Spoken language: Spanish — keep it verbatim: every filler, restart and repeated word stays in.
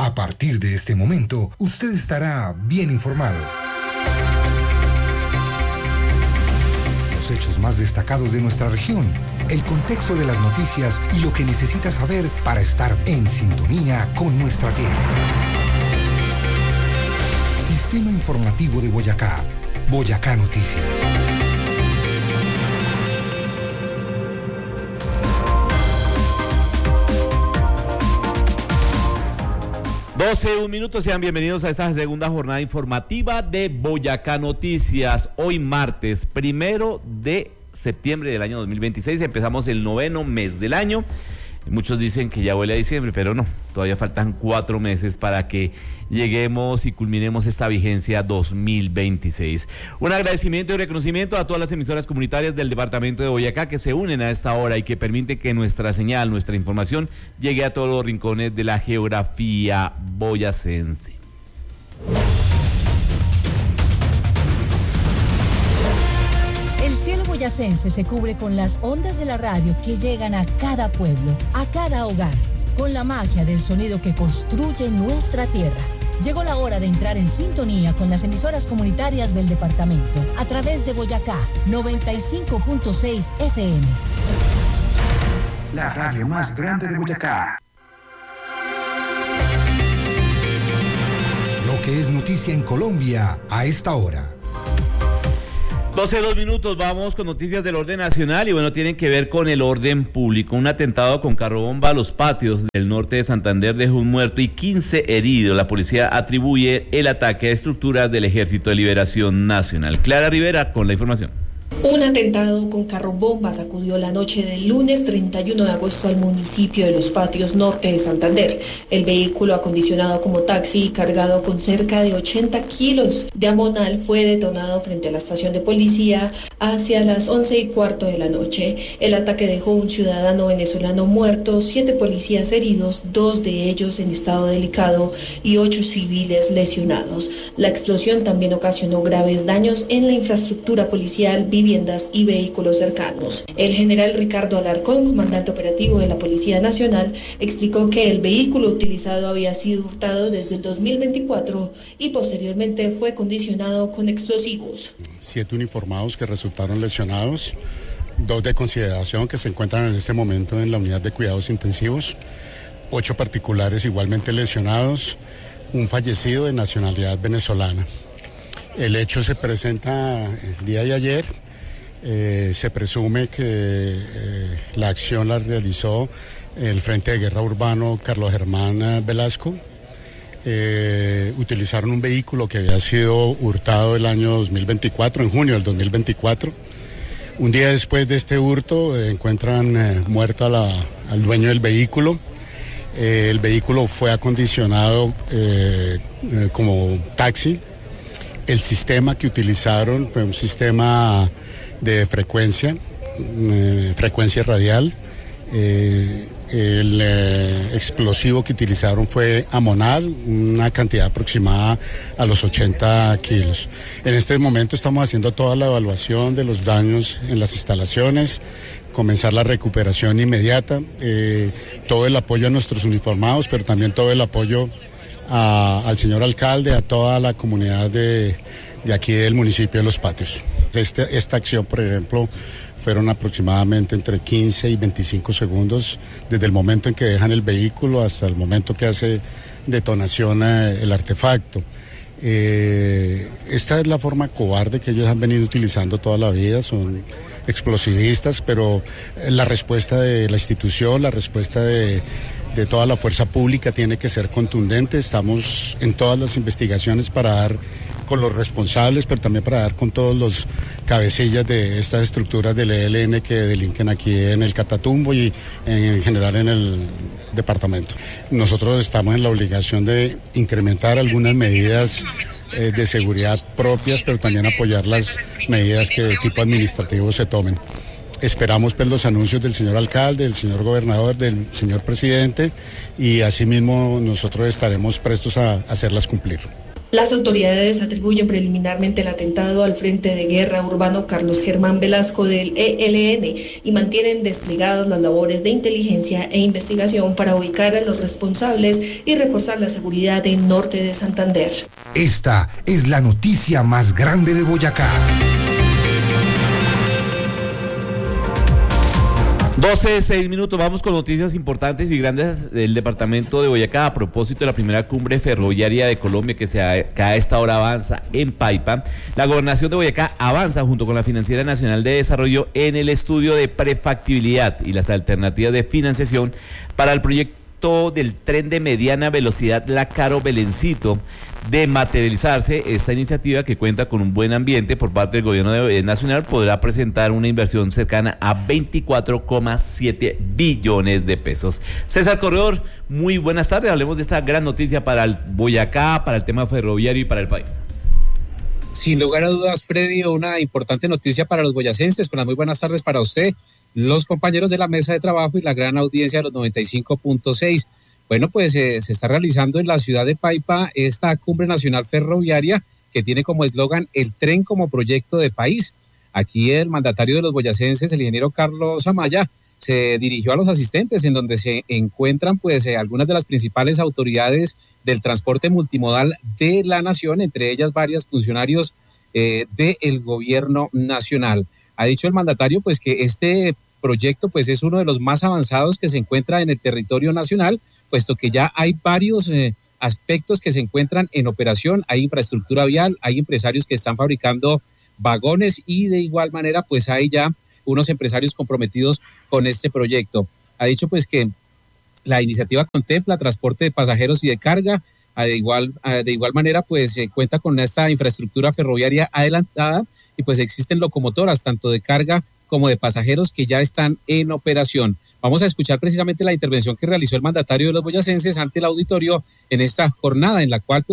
A partir de este momento, usted estará bien informado. Los hechos más destacados de nuestra región, el contexto de las noticias y lo que necesita saber para estar en sintonía con nuestra tierra. Sistema Informativo de Boyacá. Boyacá Noticias. doce, un minuto, sean bienvenidos a esta segunda jornada informativa de Boyacá Noticias. Hoy martes, primero de septiembre del año dos mil veintiséis, empezamos el noveno mes del año. Muchos dicen que ya huele a diciembre, pero no, todavía faltan cuatro meses para que lleguemos y culminemos esta vigencia dos mil veintiséis. Un agradecimiento y reconocimiento a todas las emisoras comunitarias del departamento de Boyacá que se unen a esta hora y que permiten que nuestra señal, nuestra información llegue a todos los rincones de la geografía boyacense. El cielo boyacense se cubre con las ondas de la radio que llegan a cada pueblo, a cada hogar, con la magia del sonido que construye nuestra tierra. Llegó la hora de entrar en sintonía con las emisoras comunitarias del departamento a través de Boyacá noventa y cinco punto seis F M. La radio más grande de Boyacá. Lo que es noticia en Colombia a esta hora. doce, dos minutos, vamos con noticias del orden nacional y bueno, tienen que ver con el orden público. Un atentado con carrobomba a los patios del norte de Santander dejó un muerto y quince heridos. La policía atribuye el ataque a estructuras del Ejército de Liberación Nacional. Clara Rivera con la información. Un atentado con carrobomba sacudió la noche del lunes treinta y uno de agosto al municipio de Los Patios Norte de Santander. El vehículo acondicionado como taxi y cargado con cerca de ochenta kilos de amonal fue detonado frente a la estación de policía hacia las once y cuarto de la noche. El ataque dejó un ciudadano venezolano muerto, siete policías heridos, dos de ellos en estado delicado y ocho civiles lesionados. La explosión también ocasionó graves daños en la infraestructura policial, viviendas y vehículos cercanos. El general Ricardo Alarcón, comandante operativo de la Policía Nacional, explicó que el vehículo utilizado había sido hurtado desde el dos mil veinticuatro y posteriormente fue condicionado con explosivos. Siete uniformados que resultaron lesionados, dos de consideración que se encuentran en este momento en la unidad de cuidados intensivos, ocho particulares igualmente lesionados, un fallecido de nacionalidad venezolana. El hecho se presenta el día de ayer. Eh, se presume que eh, la acción la realizó el Frente de Guerra Urbano Carlos Germán Velasco. Eh, utilizaron un vehículo que había sido hurtado el año dos mil veinticuatro, en junio del dos mil veinticuatro. Un día después de este hurto eh, encuentran eh, muerto a la, al dueño del vehículo. Eh, el vehículo fue acondicionado eh, eh, como taxi. El sistema que utilizaron fue un sistema de frecuencia, eh, frecuencia radial. Eh, el eh, explosivo que utilizaron fue amonal, una cantidad aproximada a los ochenta kilos. En este momento estamos haciendo toda la evaluación de los daños en las instalaciones, comenzar la recuperación inmediata, eh, todo el apoyo a nuestros uniformados, pero también todo el apoyo A, al señor alcalde, a toda la comunidad de, de aquí del municipio de Los Patios. Este, esta acción, por ejemplo, fueron aproximadamente entre quince y veinticinco segundos desde el momento en que dejan el vehículo hasta el momento que hace detonación eh, el artefacto. Eh, esta es la forma cobarde que ellos han venido utilizando toda la vida, son explosivistas, pero la respuesta de la institución, la respuesta de de toda la fuerza pública tiene que ser contundente. Estamos en todas las investigaciones para dar con los responsables, pero también para dar con todos los cabecillas de estas estructuras del E L N que delinquen aquí en el Catatumbo y en general en el departamento. Nosotros estamos en la obligación de incrementar algunas medidas eh, de seguridad propias, pero también apoyar las medidas que de tipo administrativo se tomen. Esperamos pues los anuncios del señor alcalde, del señor gobernador, del señor presidente y asimismo nosotros estaremos prestos a hacerlas cumplir. Las autoridades atribuyen preliminarmente el atentado al Frente de Guerra Urbano Carlos Germán Velasco del E L N y mantienen desplegadas las labores de inteligencia e investigación para ubicar a los responsables y reforzar la seguridad en norte de Santander. Esta es la noticia más grande de Boyacá. doce, seis minutos, vamos con noticias importantes y grandes del departamento de Boyacá a propósito de la primera cumbre ferroviaria de Colombia que, se ha, que a esta hora avanza en Paipa. La gobernación de Boyacá avanza junto con la Financiera Nacional de Desarrollo en el estudio de prefactibilidad y las alternativas de financiación para el proyecto del tren de mediana velocidad La Caro-Belencito. De materializarse esta iniciativa, que cuenta con un buen ambiente por parte del gobierno de, eh, nacional, podrá presentar una inversión cercana a veinticuatro coma siete billones de pesos. César Corredor, muy buenas tardes. Hablemos de esta gran noticia para el Boyacá, para el tema ferroviario y para el país. Sin lugar a dudas, Freddy, una importante noticia para los boyacenses. Con las muy buenas tardes para usted, los compañeros de la mesa de trabajo y la gran audiencia de los noventa y cinco punto seis. Bueno, pues eh, se está realizando en la ciudad de Paipa esta cumbre nacional ferroviaria que tiene como eslogan el tren como proyecto de país. Aquí el mandatario de los boyacenses, el ingeniero Carlos Amaya, se dirigió a los asistentes en donde se encuentran pues eh, algunas de las principales autoridades del transporte multimodal de la nación, entre ellas varios funcionarios eh, del gobierno nacional. Ha dicho el mandatario pues que este proyecto pues es uno de los más avanzados que se encuentra en el territorio nacional, puesto que ya hay varios eh, aspectos que se encuentran en operación, hay infraestructura vial, hay empresarios que están fabricando vagones y de igual manera pues hay ya unos empresarios comprometidos con este proyecto. Ha dicho pues que la iniciativa contempla transporte de pasajeros y de carga, de igual, de igual manera pues eh, cuenta con esta infraestructura ferroviaria adelantada y pues existen locomotoras tanto de carga como de pasajeros que ya están en operación. Vamos a escuchar precisamente la intervención que realizó el mandatario de los boyacenses ante el auditorio en esta jornada en la cual